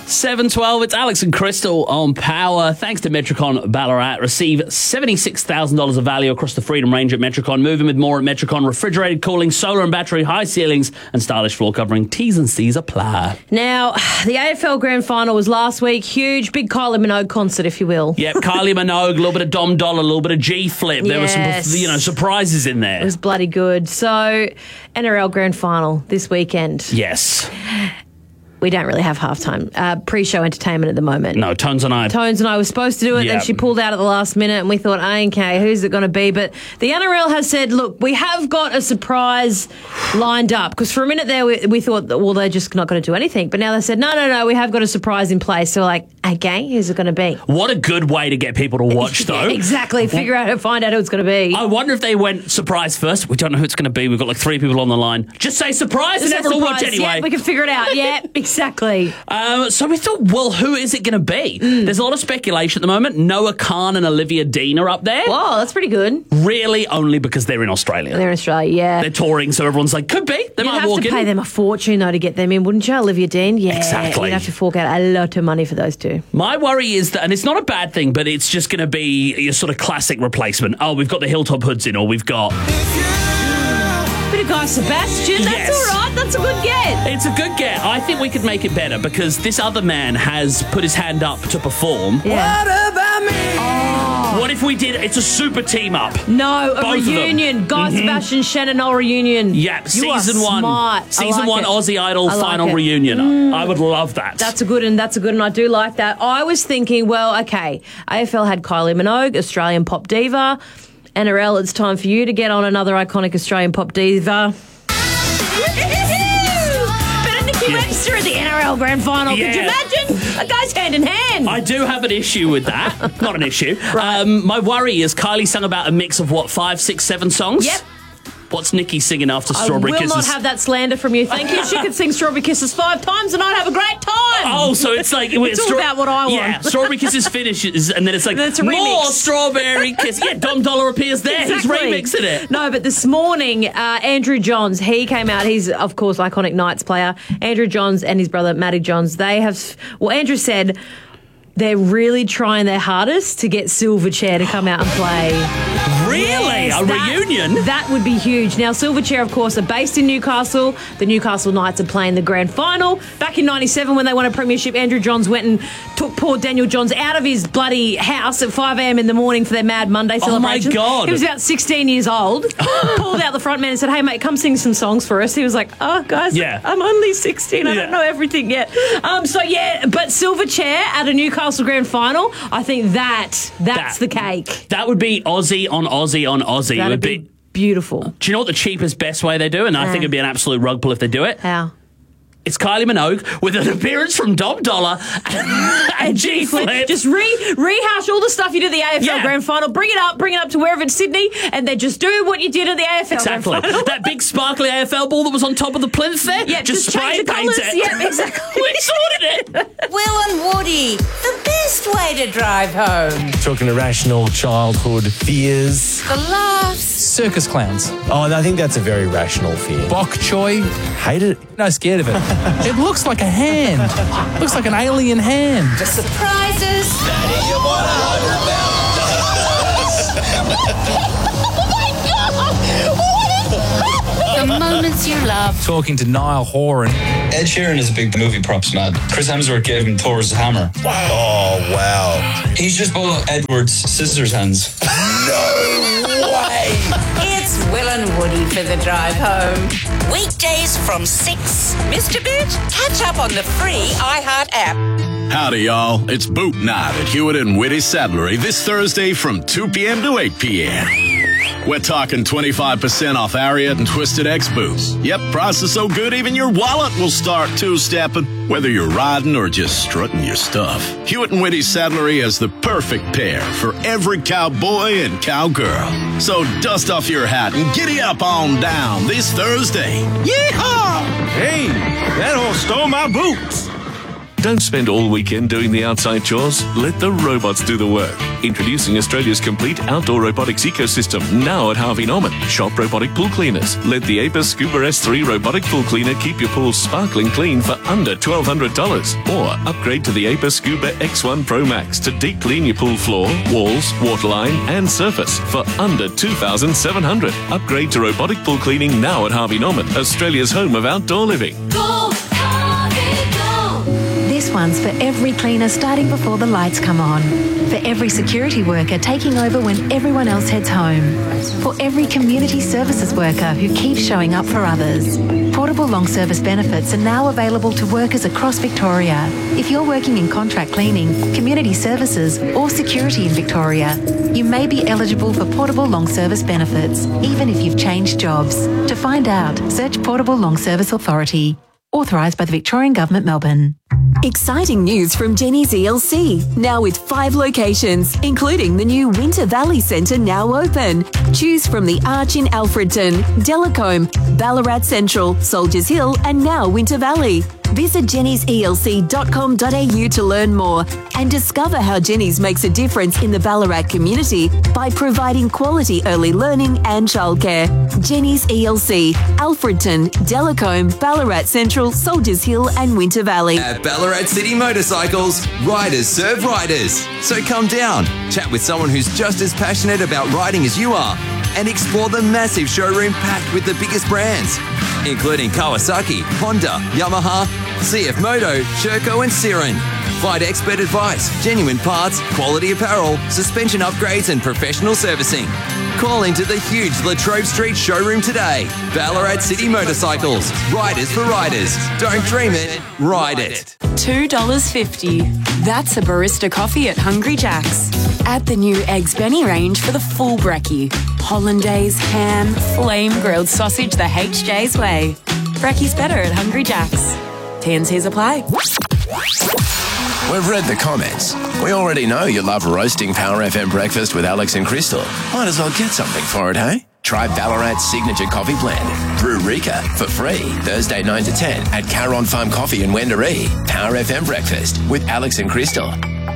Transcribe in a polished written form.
7:12, it's Alex and Crystal on Power. Thanks to Metricon Ballarat. Receive $76,000 of value across the Freedom range at Metricon. Move in with more at Metricon. Refrigerated cooling, solar and battery, high ceilings, and stylish floor covering. T's and C's apply. Now, the AFL Grand Final was last week. Huge, big Kylie Minogue concert, if you will. Yep, Kylie Minogue, a little bit of Dom Dollar, a little bit of G-Flip. There were some, surprises in there. It was bloody good. So, NRL Grand Final this weekend. Yes. We don't really have halftime pre-show entertainment at the moment. No, Tones and I were supposed to do it, and she pulled out at the last minute, and we thought, okay, who's it going to be? But the NRL has said, look, we have got a surprise lined up. Because for a minute there, we thought, well, they're just not going to do anything. But now they said, no, we have got a surprise in place. So we're like, okay, who's it going to be? What a good way to get people to watch, though. Exactly. Find out who it's going to be. I wonder if they went surprise first. We don't know who it's going to be. We've got like 3 people on the line. Just say surprise and everyone will watch anyway. Yeah, we can figure it out. Yeah, exactly. So we thought, well, who is it going to be? There's a lot of speculation at the moment. Noah Khan and Olivia Dean are up there. Whoa, that's pretty good. Really, only because they're in Australia. They're in Australia, yeah. They're touring, so everyone's like, could be. They might walk in. You'd have to pay them a fortune, though, to get them in, wouldn't you, Olivia Dean? Yeah, exactly. You'd have to fork out a lot of money for those two. My worry is that, and it's not a bad thing, but it's just going to be your sort of classic replacement. Oh, we've got the Hilltop Hoods in, or we've got... Bit of Guy Sebastian, that's all right, that's a good get. It's a good get. I think we could make it better because this other man has put his hand up to perform. Yeah. What about me? Oh. What if we did, it's a super team up. No, a reunion. Guy Sebastian, Shannon Knoll reunion. Yeah, season one. Smart. Season one Aussie Idol like final reunion. I would love that. That's a good one, and I do like that. I was thinking, well, okay, AFL had Kylie Minogue, Australian pop diva. NRL, it's time for you to get on another iconic Australian pop diva. Better Nikki Webster at the NRL Grand Final. Yeah. Could you imagine? A guy's hand in hand. I do have an issue with that. Not an issue. My worry is Kylie sung about a mix of, 5, 6, 7 songs? Yep. What's Nikki singing after Strawberry Kisses? I will not have that slander from you. Thank you. She could sing Strawberry Kisses 5 times and I'd have a great time. Oh, so it's like... it's all about what I want. Yeah, Strawberry Kisses finishes and then it's like, it's a more remix. Strawberry Kisses. Yeah, Dom Dollar appears there. Exactly. He's remixing it. No, but this morning, Andrew Johns, he came out. He's, of course, iconic Knights player. Andrew Johns and his brother, Matty Johns, they have... Well, Andrew said... They're really trying their hardest to get Silverchair to come out and play. Really? Yes, a reunion? That would be huge. Now, Silverchair, of course, are based in Newcastle. The Newcastle Knights are playing the grand final. Back in 97, when they won a premiership, Andrew Johns went and took poor Daniel Johns out of his bloody house at 5 a.m. in the morning for their Mad Monday celebration. Oh, my God. He was about 16 years old. Pulled out the front man and said, hey, mate, come sing some songs for us. He was like, oh, guys, I'm only 16. I don't know everything yet. But Silverchair at a Newcastle Grand Final, I think that's the cake. That would be Aussie on Aussie on Aussie. That'd be beautiful. Do you know what the cheapest, best way they do? And I think it'd be an absolute rug pull if they do it. How? It's Kylie Minogue with an appearance from Dom Dollar and G-Flip. Just rehash all the stuff you did at the AFL Grand Final. Bring it up to wherever it's Sydney, and then just do what you did at the AFL Grand Final. That big sparkly AFL ball that was on top of the plinth there. Yeah, just spray paint it. Yeah, exactly. We sorted it. Will and Woody, the best way to drive home. Talking irrational childhood fears. The laughs. Circus clowns. Oh, I think that's a very rational fear. Bok choy. Hate it. No, scared of it. It looks like a hand. Looks like an alien hand. The surprises. Daddy, you want The moments you love. Talking to Niall Horan. Ed Sheeran is a big movie props man. Chris Hemsworth gave him Thor's hammer. Wow. Oh, wow. He's just bought Edward's scissors hands. No way. It's Will and Woody for the drive home. Weekdays from 6. Mr. Bit, catch up on the free iHeart app. Howdy, y'all. It's boot night at Hewitt and Whitty Saddlery this Thursday from 2 p.m. to 8 p.m. We're talking 25% off Ariat and Twisted X boots. Yep, price is so good even your wallet will start two-stepping, whether you're riding or just strutting your stuff. Hewitt and Whitty Saddlery has the perfect pair for every cowboy and cowgirl. So dust off your hat and giddy up on down this Thursday. Yeehaw! Hey, that horse stole my boots. Don't spend all weekend doing the outside chores. Let the robots do the work. Introducing Australia's complete outdoor robotics ecosystem, now at Harvey Norman. Shop robotic pool cleaners. Let the Apis Scuba S3 robotic pool cleaner keep your pool sparkling clean for under $1,200. Or upgrade to the Apis Scuba X1 Pro Max to deep clean your pool floor, walls, waterline and surface for under $2,700. Upgrade to robotic pool cleaning now at Harvey Norman, Australia's home of outdoor living. Go, Harvey, go! This one's for every cleaner starting before the lights come on. For every security worker taking over when everyone else heads home. For every community services worker who keeps showing up for others. Portable long service benefits are now available to workers across Victoria. If you're working in contract cleaning, community services or security in Victoria, you may be eligible for portable long service benefits, even if you've changed jobs. To find out, search Portable Long Service Authority. Authorised by the Victorian Government, Melbourne. Exciting news from Jenny's ELC, now with 5 locations, including the new Winter Valley Centre now open. Choose from the Arch in Alfredton, Delacombe, Ballarat Central, Soldiers Hill and now Winter Valley. Visit jennieselc.com.au to learn more and discover how Jenny's makes a difference in the Ballarat community by providing quality early learning and childcare. Jenny's ELC, Alfredton, Delacombe, Ballarat Central, Soldiers Hill and Winter Valley. At Ballarat City Motorcycles, riders serve riders. So come down, chat with someone who's just as passionate about riding as you are, and explore the massive showroom packed with the biggest brands, including Kawasaki, Honda, Yamaha, CF Moto, Sherco and Siren. Find expert advice, genuine parts, quality apparel, suspension upgrades and professional servicing. Call into the huge Latrobe Street showroom today. Ballarat City Motorcycles. Riders for riders. Don't dream it, ride it. $2.50. That's a barista coffee at Hungry Jack's. Add the new Eggs Benny range for the full brekkie. Hollandaise, ham, flame grilled sausage the HJ's way. Brekkie's better at Hungry Jack's. T&Cs apply. We've read the comments. We already know you love roasting Power FM breakfast with Alex and Crystal. Might as well get something for it, hey? Try Ballarat's signature coffee blend. Brew Rika for free. Thursday 9 to 10 at Caron Farm Coffee in Wendouree. Power FM breakfast with Alex and Crystal.